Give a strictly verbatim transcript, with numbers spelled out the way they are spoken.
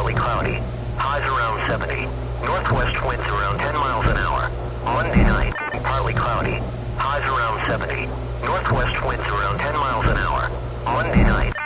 partly cloudy. Highs around seventy. Northwest winds around ten miles an hour. Monday night, partly cloudy. Highs around seventy. Northwest winds around ten miles an hour. Monday night,